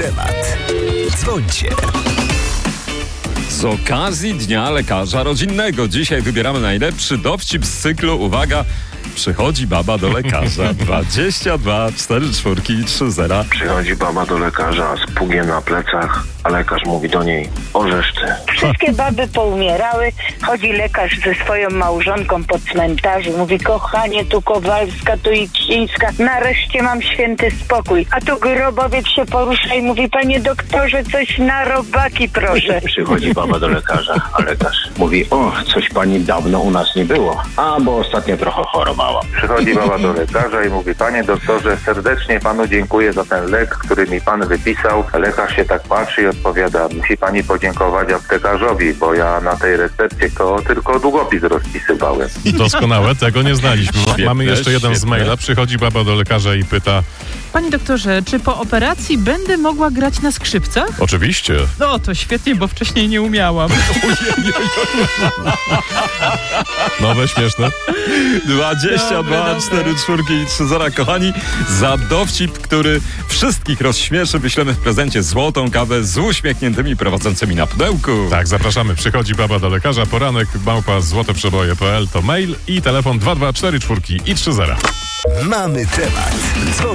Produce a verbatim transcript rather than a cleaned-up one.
temat. Dzwońcie. Z okazji Dnia Lekarza Rodzinnego dzisiaj wybieramy najlepszy dowcip z cyklu. Uwaga, przychodzi baba do lekarza. dwadzieścia dwa cztery cztery trzy zero. Przychodzi baba do lekarza z pługiem na plecach, a lekarz mówi do niej: orzesz ty. Wszystkie baby poumierały. Chodzi lekarz ze swoją małżonką po cmentarzu. Mówi: kochanie, tu Kowalska, tu Iksińska. Nareszcie mam święty spokój. A tu grobowiec się porusza i mówi: panie doktorze, coś na robaki proszę. Przychodzi baba do lekarza, a lekarz mówi: o, coś pani dawno u nas nie było. A, bo ostatnio trochę chorowała. Przychodzi baba do lekarza i mówi: panie doktorze, serdecznie panu dziękuję za ten lek, który mi pan wypisał. Lekarz się tak patrzy i odpowiada: musi pani podziękować aptekarzowi, bo ja na tej recepcie to tylko długopis rozpisywałem. Doskonałe, tego nie znaliśmy. Świetne, Mamy jeszcze jeden z świetne. maila. Przychodzi baba do lekarza i pyta: Panie doktorze, czy po operacji będę mogła grać na skrzypcach? oczywiście. No to świetnie, bo wcześniej nie umiałam. Nowe, śmieszne. dwadzieścia dwa Dobre, cztery cztery trzy zero. Kochani, za dowcip, który wszystkich rozśmieszy, wyślemy w prezencie złotą kawę z uśmiechniętymi prowadzącymi na pudełku. Tak, zapraszamy. Przychodzi baba do lekarza. Poranek małpa złoteprzeboje kropka p l to mail i telefon dwa dwa cztery cztery i trzy zero. Mamy temat. Dzwoń.